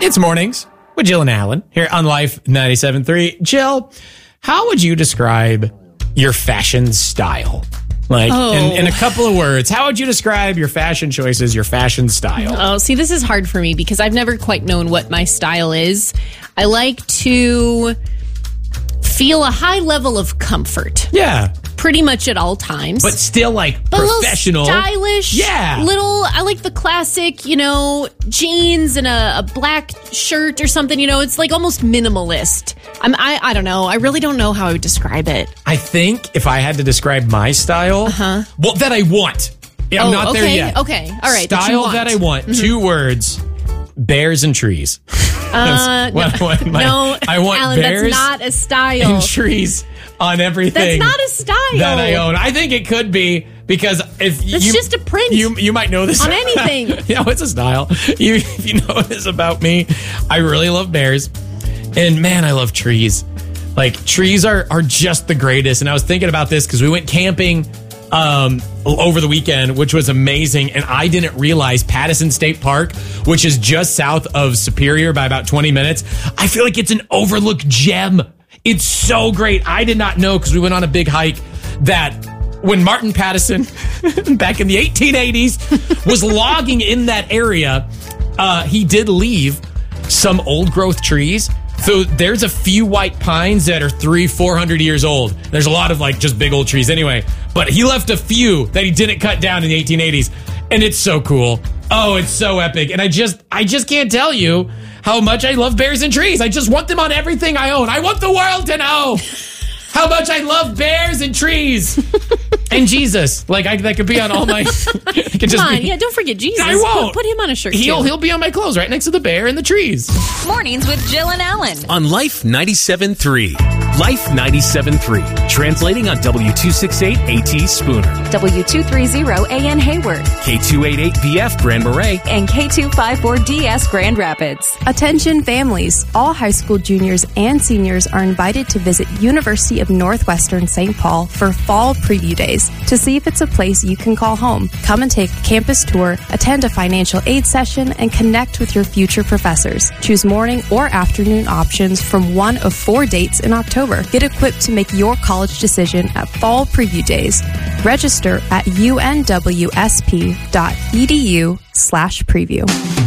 It's mornings with Jill and Alan here on Life 97.3. Jill, how would you describe your fashion style? Like, in a couple of words, how would you describe your fashion choices, your fashion style? Oh, see, this is hard for me because I've never quite known what my style is. I like to feel a high level of comfort. Yeah. Pretty much at all times. But still, like, but professional. A little stylish. Yeah. I like the classic, jeans and a black shirt or something. It's like almost minimalist. I don't know. I really don't know how I would describe it. I think if I had to describe my style, well, that I want. Yeah, I'm not there yet. Okay. All right. Style that I want. 2 words. Bears and trees. I want Alan, bears that's not a style. and trees on everything. That's not a style that I own. I think it could be because if it's just a print. You might know this on anything. It's a style. If you know this about me, I really love bears, and man, I love trees. Like trees are just the greatest. And I was thinking about this because we went camping over the weekend, which was amazing. And I didn't realize Pattison State Park, which is just south of Superior by about 20 minutes. I feel like it's an overlooked gem. It's so great. I did not know because we went on a big hike that when Martin Pattison back in the 1880s was logging in that area, he did leave some old growth trees. So there's a few white pines that are 300-400 years old. There's a lot of like just big old trees anyway. But he left a few that he didn't cut down in the 1880s. And it's so cool. Oh, it's so epic. And I just can't tell you how much I love bears and trees. I just want them on everything I own. I want the world to know how much I love bears and trees. And Jesus. Like, that could be on all my... don't forget Jesus. I won't. Put him on a shirt, He'll be on my clothes right next to the bear and the trees. Mornings with Jill and Alan. On Life 97.3. Life 97.3. Translating on W268 AT Spooner. W230 AN Hayward. K288 BF Grand Marais. And K254DS Grand Rapids. Attention families. All high school juniors and seniors are invited to visit University of Northwestern St. Paul for fall preview days to see if it's a place you can call home. Come and take a campus tour, attend a financial aid session, and connect with your future professors. Choose morning or afternoon options from one of 4 dates in October. Get equipped to make your college decision at Fall Preview Days. Register at unwsp.edu/preview.